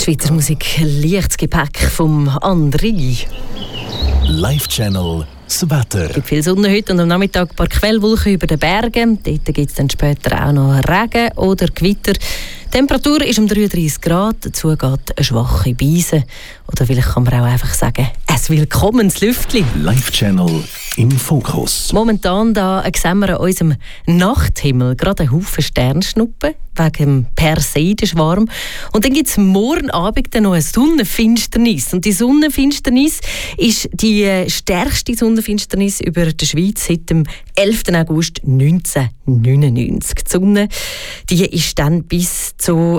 Schweizer Musik, leichtes Gepäck vom André. Live-Channel das Wetter. Es gibt viel Sonne heute und am Nachmittag ein paar Quellwolken über den Bergen. Dort gibt es dann später auch noch Regen oder Gewitter. Die Temperatur ist um 33 Grad, dazu geht eine schwache Brise. Oder vielleicht kann man auch einfach sagen, ein willkommenes Lüftchen. Live-Channel im Fokus. Momentan da sehen wir an unserem Nachthimmel gerade einen Haufen Sternschnuppen, wegen dem Perseidenschwarm. Und dann gibt es morgen Abend dann noch eine Sonnenfinsternis. Und die Sonnenfinsternis ist die stärkste Sonnenfinsternis über der Schweiz seit dem 11. August 1999. Die Sonne ist dann bis zu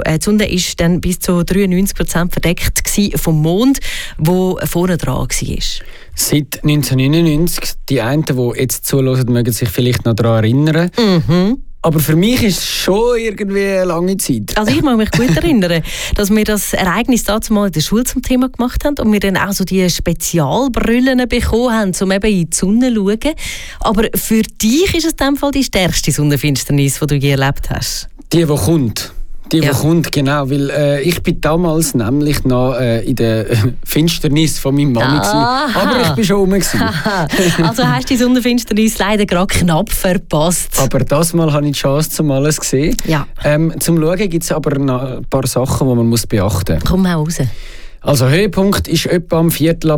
93% verdeckt vom Mond, der vorne dran war. Seit 1999, die einen, die jetzt zuhören, mögen sich vielleicht noch daran erinnern. Mhm. Aber für mich ist es schon irgendwie eine lange Zeit. Also ich mag mich gut erinnern, dass wir das Ereignis dazu mal in der Schule zum Thema gemacht haben und wir dann auch so die Spezialbrillen bekommen haben, um eben in die Sonne zu schauen. Aber für dich ist es in dem Fall die stärkste Sonnenfinsternis, die du je erlebt hast? Die kommt. Die kommt, genau. Weil ich bin damals nämlich noch in der Finsternis von meinem Mann gewesen. Aber ich bin schon rum gewesen. Also hast du die Sonnenfinsternis leider gerade knapp verpasst. Aber das Mal habe ich die Chance, zum alles zu sehen. Ja. Zum Schauen gibt es aber noch ein paar Sachen, die man beachten muss. Komm mal raus. Also Höhepunkt ist etwa am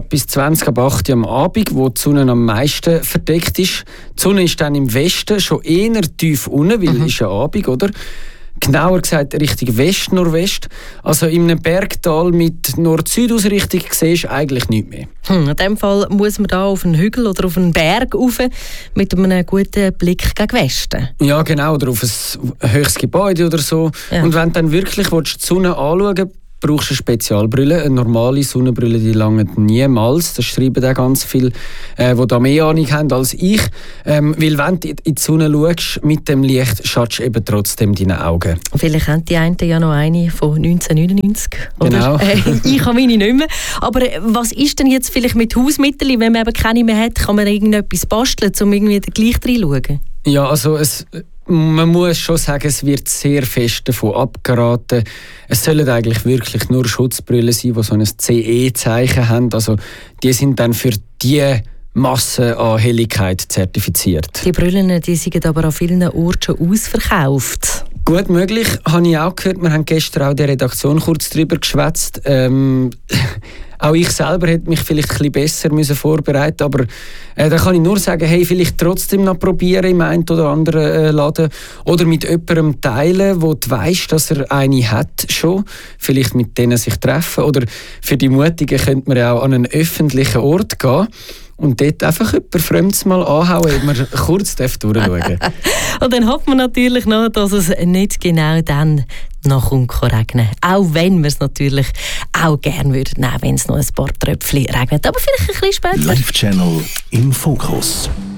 7:45 am Abend, wo die Sonne am meisten verdeckt ist. Die Sonne ist dann im Westen schon eher tief unten, weil es ist ja Abend, oder? Genauer gesagt Richtung West-Nordwest. Also in einem Bergtal mit Nord-Süd-Ausrichtung siehst du eigentlich nichts mehr. In diesem Fall muss man da auf einen Hügel oder auf einen Berg rauf mit einem guten Blick gegen Westen. Ja, genau. Oder auf ein höchstes Gebäude oder so. Ja. Und wenn du dann wirklich die Sonne anschauen willst, brauchst du eine Spezialbrille. Eine normale Sonnenbrille, die langt niemals. Das schreiben auch ganz viele, die da mehr Ahnung haben als ich. Weil wenn du in die Sonne schaust, mit dem Licht schadest du eben trotzdem deine Augen. Vielleicht haben die einen ja noch eine von 1999. Oder? Genau. Ich habe meine nicht mehr. Aber was ist denn jetzt vielleicht mit Hausmitteln, wenn man eben keine mehr hat? Kann man irgendetwas basteln, um irgendwie gleich reinzuschauen? Ja, also man muss schon sagen, es wird sehr fest davon abgeraten. Es sollen eigentlich wirklich nur Schutzbrillen sein, die so ein CE-Zeichen haben. Also die sind dann für die Masse an Helligkeit zertifiziziert. Die Brillen die sind aber an vielen Orten schon ausverkauft. Gut möglich, habe ich auch gehört. Wir haben gestern auch in der Redaktion kurz darüber geschwätzt. Auch ich selber hätte mich vielleicht ein bisschen besser vorbereiten müssen, aber da kann ich nur sagen, hey, vielleicht trotzdem noch probieren im einen oder anderen Laden oder mit jemandem teilen, wo du weisst, dass er eine hat schon, vielleicht mit denen sich treffen oder für die Mutigen könnte man ja auch an einen öffentlichen Ort gehen und dort einfach jemand Fremdes mal anhauen, ob man kurz durchschauen darf. Und dann hofft man natürlich noch, dass es nicht genau dann noch regnen. Auch wenn wir es natürlich auch gerne würden nehmen, wenn es noch ein paar Tröpfchen regnet. Aber vielleicht ein bisschen später. Live-Channel im Fokus.